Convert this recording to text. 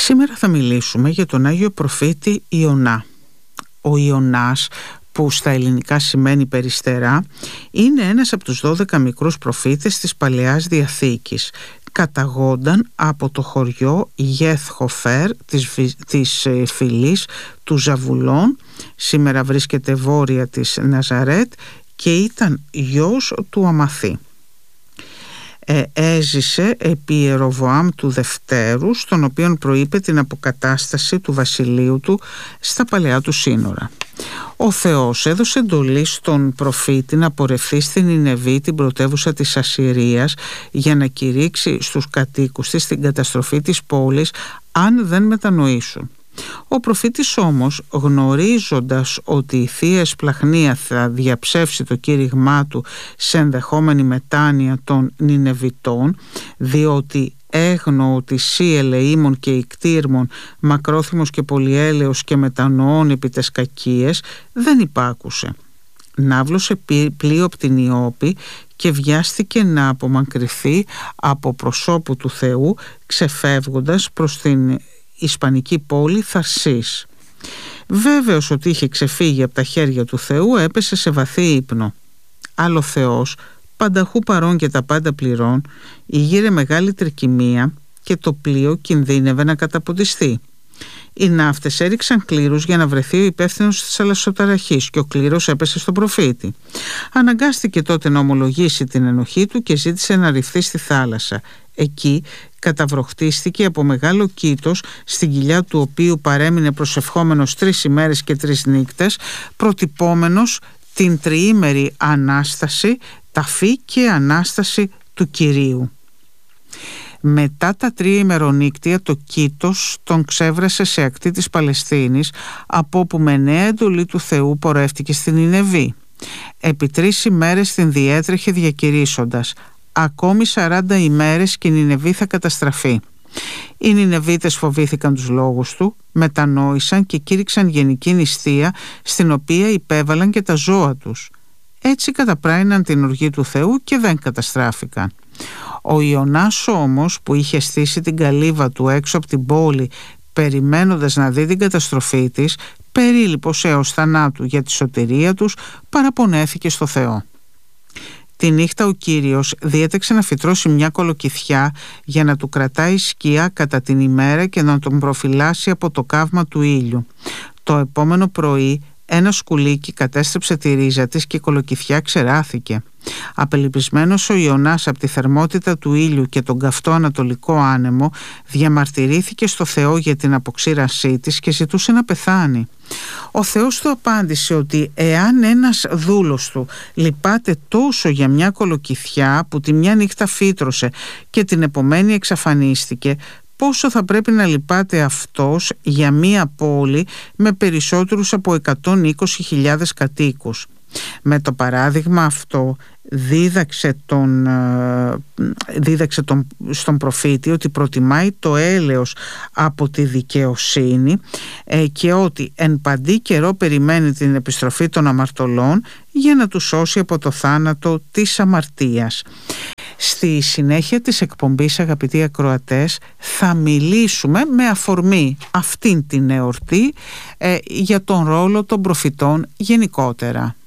Σήμερα θα μιλήσουμε για τον Άγιο Προφήτη Ιωνά. Ο Ιωνάς, που στα ελληνικά σημαίνει περιστερά, είναι ένας από τους 12 μικρούς προφήτες της Παλαιάς Διαθήκης. Καταγόνταν από το χωριό Γεθ-Χοφέρ της φυλής του Ζαβουλών, σήμερα βρίσκεται βόρεια της Ναζαρέτ, και ήταν γιος του Αμαθή. Έζησε επί Ιεροβοάμ του Δευτέρου, στον οποίον προείπε την αποκατάσταση του βασιλείου του στα παλαιά του σύνορα. Ο Θεός έδωσε εντολή στον προφήτη να πορευθεί στην Νινεβή, την πρωτεύουσα της Ασσυρίας, για να κηρύξει στους κατοίκους της την καταστροφή της πόλης αν δεν μετανοήσουν. Ο προφήτης όμως, γνωρίζοντας ότι η Θεία Εσπλαχνία θα διαψεύσει το κήρυγμά του σε ενδεχόμενη μετάνοια των Νινεβιτών, διότι έγνω ότι σύ ελεήμων και ικτήρμων, μακρόθυμος και πολυέλεος και μετανοών επί τες κακίες, δεν υπάκουσε. Ναύλωσε πλοίο από την Ιώπη και βιάστηκε να απομακρυνθεί από προσώπου του Θεού, ξεφεύγοντας προς την ισπανική πόλη Θαρσής. Βέβαιος ότι είχε ξεφύγει από τα χέρια του Θεού, έπεσε σε βαθύ ύπνο. Άλλο Θεός, πανταχού παρών και τα πάντα πληρών, ηγείρε μεγάλη τρικυμία και το πλοίο κινδύνευε να καταποντιστεί. Οι ναύτες έριξαν κλήρους για να βρεθεί ο υπεύθυνος της αλασσοταραχής και ο κλήρος έπεσε στον προφήτη. Αναγκάστηκε τότε να ομολογήσει την ενοχή του και ζήτησε να ρηφθεί στη θάλασσα. Εκεί καταβροχτίστηκε από μεγάλο κήτος, στην κοιλιά του οποίου παρέμεινε προσευχόμενος 3 ημέρες και 3 νύκτες, προτυπώμενος την τριήμερη Ανάσταση, ταφή και Ανάσταση του Κυρίου. Μετά τα 3 ημερονύκτια το κήτος τον ξέβρασε σε ακτή της Παλαιστίνης, από όπου με νέα εντολή του Θεού πορεύτηκε στην Νινεβή. Επί 3 ημέρες την διέτρεχε διακηρύσσοντας: ακόμη 40 ημέρες και η Νινεβή θα καταστραφεί. Οι Νινεβίτες φοβήθηκαν τους λόγους του, μετανόησαν και κήρυξαν γενική νηστεία, στην οποία υπέβαλαν και τα ζώα τους. Έτσι καταπράηναν την οργή του Θεού και δεν καταστράφηκαν. Ο Ιωνάς όμως, που είχε στήσει την καλύβα του έξω από την πόλη, περιμένοντας να δει την καταστροφή της, περίληπος έως θανάτου για τη σωτηρία τους, παραπονέθηκε στο Θεό. Τη νύχτα ο Κύριος διέταξε να φυτρώσει μια κολοκυθιά για να του κρατάει σκιά κατά την ημέρα και να τον προφυλάσει από το καύμα του ήλιου. Το επόμενο πρωί ένα σκουλίκι κατέστρεψε τη ρίζα της και η κολοκυθιά ξεράθηκε. Απελπισμένος ο Ιωνάς από τη θερμότητα του ήλιου και τον καυτό ανατολικό άνεμο, διαμαρτυρήθηκε στο Θεό για την αποξήρασή της και ζητούσε να πεθάνει. Ο Θεός του απάντησε ότι εάν ένας δούλος του λυπάται τόσο για μια κολοκυθιά που τη μια νύχτα φύτρωσε και την επομένη εξαφανίστηκε, πόσο θα πρέπει να λυπάται αυτός για μία πόλη με περισσότερους από 120.000 κατοίκους. Με το παράδειγμα αυτό δίδαξε στον προφήτη ότι προτιμάει το έλεος από τη δικαιοσύνη και ότι εν παντή καιρό περιμένει την επιστροφή των αμαρτωλών για να τους σώσει από το θάνατο της αμαρτίας. Στη συνέχεια της εκπομπής, αγαπητοί ακροατές, θα μιλήσουμε με αφορμή αυτήν την εορτή για τον ρόλο των προφητών γενικότερα.